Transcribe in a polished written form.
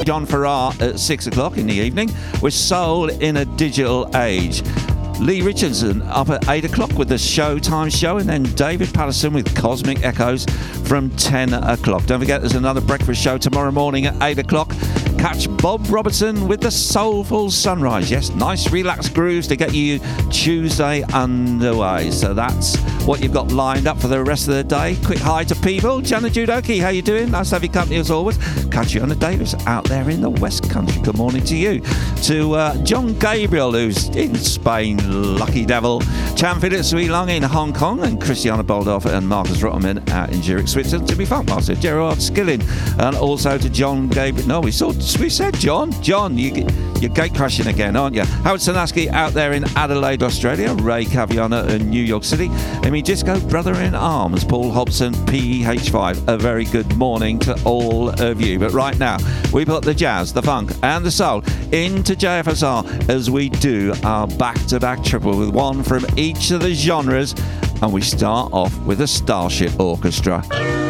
John Farrar at 6 o'clock in the evening with Soul in a Digital Age. Lee Richardson up at 8 o'clock with the Showtime Show, and then David Patterson with Cosmic Echoes from 10 o'clock. Don't forget there's another breakfast show tomorrow morning at 8 o'clock. Catch Bob Robertson with the Soulful Sunrise. Yes, nice relaxed grooves to get you Tuesday underway. So that's what you've got lined up for the rest of the day. Quick hi to people. Jana Judoki, how you doing? Nice to have your company as always. Catriona Davis out there in the West Country. Good morning to you. To John Gabriel, who's in Spain, lucky devil. Chan Phillips Sweet Long in Hong Kong, and Christiana Boldorf and Marcus Rotterman out in Zurich, Switzerland. To be Funkmaster, Gerard Skilling, and also to John Gabriel. No, we said John. John, you're gate crashing again, aren't you? Howard Sanaski out there in Adelaide, Australia. Ray Caviana in New York City. Amy Disco, Brother in Arms. Paul Hobson, PEH5. A very good morning to all of you. But right now, we put the jazz, the funk, and the soul into JFSR as we do our back-to-back triple with one from each of the genres. And we start off with the Starship Orchestra.